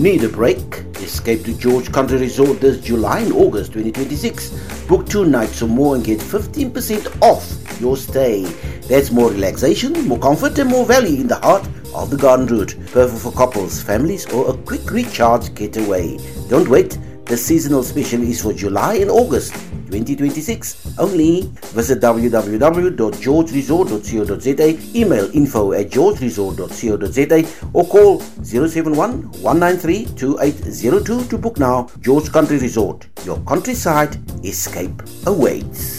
Need a break? Escape to George Country Resort this July and August 2026. Book 2 nights or more and get 15% off your stay. That's more relaxation, more comfort and more value in the heart of the Garden Route. Perfect for couples, families or a quick recharge getaway. Don't wait. The seasonal special is for July and August 2026 only. Visit www.georgeresort.co.za, email info@georgeresort.co.za or call 071-193-2802 to book now. George Country Resort, your countryside escape awaits.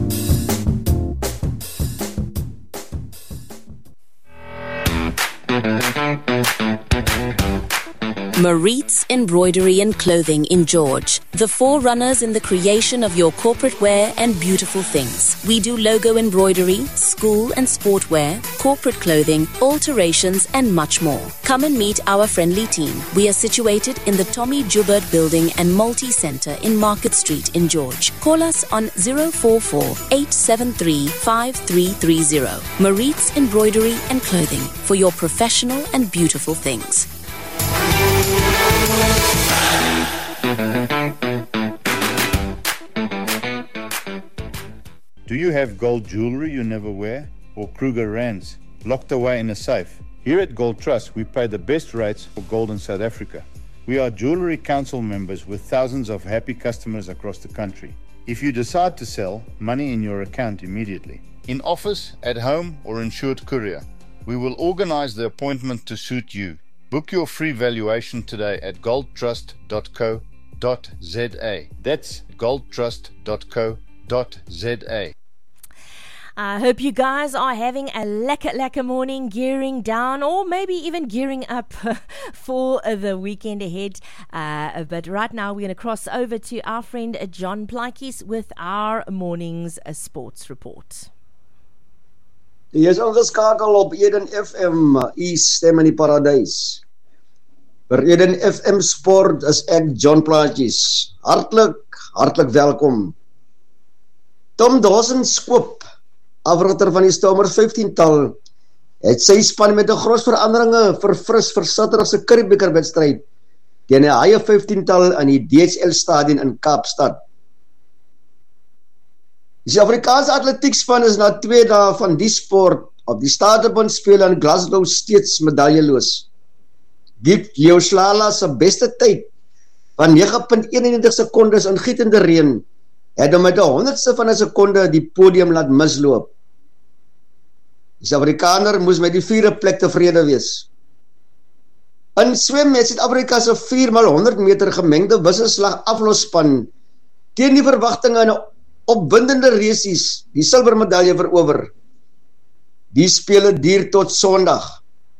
Maritz Embroidery and Clothing in George, the forerunners in the creation of your corporate wear and beautiful things. We do logo embroidery, school and sport wear, corporate clothing, alterations and much more. Come and meet our friendly team. We are situated in the Tommy Joubert Building and Multi-Centre in Market Street in George. Call us on 044-873-5330. Maritz Embroidery and Clothing for your professional and beautiful things. Do you have gold jewelry you never wear? Or Kruger Rands locked away in a safe? Here at Gold Trust, we pay the best rates for gold in South Africa. We are Jewellery Council members with thousands of happy customers across the country. If you decide to sell, money in your account immediately. In office, at home or insured courier, we will organize the appointment to suit you. Book your free valuation today at goldtrust.co.za. That's goldtrust.co.za. I hope you guys are having a lekker morning, gearing down or maybe even gearing up for the weekend ahead. But right now we're going to cross over to our friend John Plaatjes with our morning's sports report. Jy is ingeskakel op Eden FM, u stem in die paradys. Vir Eden FM Sport is ek John Plaatjes. Hartlik welkom. Tom Dawson Skoop, afrigter van die Stormers 15-tal, het sy span met 'n groot veranderinge verfris vir Saterdag se Currie-beker wedstryd teen die Haie 15-tal in die DHL Stadion in Kaapstad. Die Suid-Afrikaanse atletiekspan is na 2 dae van die sport op die Stadebond spele in Glasgow steeds medaljeloos. Diep Leo Slala se beste tyd van 9.91 sekondes in gietende reën het hom met 100ste van 'n sekonde die podium laat misloop. Die Suid-Afrikaner moes met die 4de plek tevrede wees. In swem het Suid-Afrika se 4x100 meter gemengde wisselslag aflosspan teen die verwagtinge in 'n opwindende resies die silwermedalje verower. Die spele duur tot Sondag.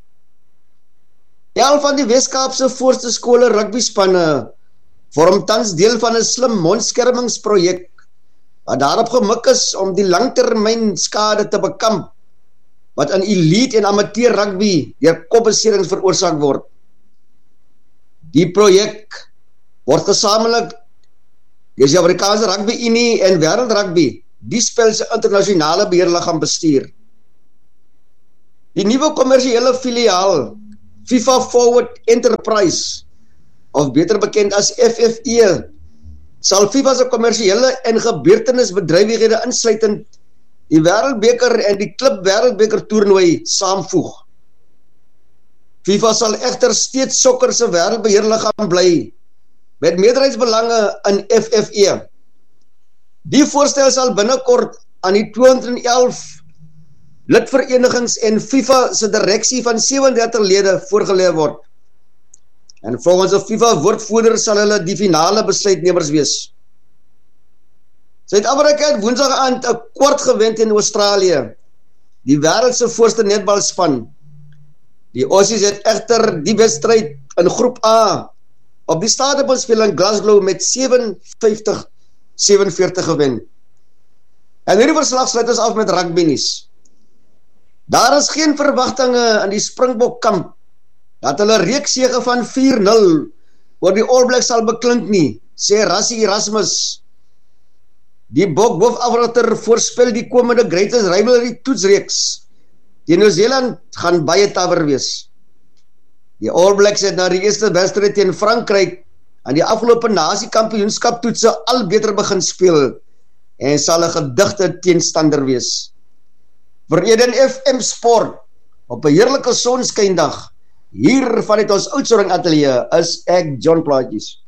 11 van die Weskaapse voorste skole rugbyspanne vorm tans deel van 'n slim mondskermingsprojek wat daarop gemik is om die langtermyn skade te bekamp wat in elite en amateur rugby deur kopbeserings veroorsaak word. Die projek word gesamentlik deur die Afrikaanse Rugby Unie en Wêreld Rugby, die spel se internasionale beheerliggaam bestuur. Die nuwe kommersiële filiaal, FIFA Forward Enterprise, of beter bekend as FFE, sal FIFA se kommersiële en gebeurtenisbedrywighede insluitend die Wêreldbeker en die Klub Wêreldbeker toernooi saamvoeg. FIFA sal egter steeds sokker se wêreldbeheerliggaam bly, met meerderheidsbelange in FFE. Die voorstel sal binnekort aan die 211 lidverenigings en FIFA se direksie van 37 lede voorgelê word. En volgens 'n FIFA woordvoerder sal hulle die finale besluitnemers wees. Suid-Afrika het Woensdag aand 'n kwart gewen teen Australië, die wêreld se voorste netbalspan. Die Aussies het egter die wedstryd in groep A op die Stadebond speel in Glasgow met 57-47 gewen. En hierdie verslag sluit ons af met rugbynuus. Daar is geen verwagtinge in die Springbok kamp dat hulle reeksege van 4-0 oor die All Blacks sal beklink nie, sê Rassie Erasmus. Die Bokhoof-afrigter voorspel die komende Greatest Rivalry toetsreeks teen Nieu-Seeland gaan baie tawer wees. Die All Blacks het na die eerste wedstryd teen Frankryk aan die afgelope nasiekampioenskap toetse al beter begin speel en sal 'n gedigte teenstander wees. Vir Eden FM Sport op 'n heerlike sonskyndag hier vanuit ons Oudtshoorn ateljee is ek John Plaatjes.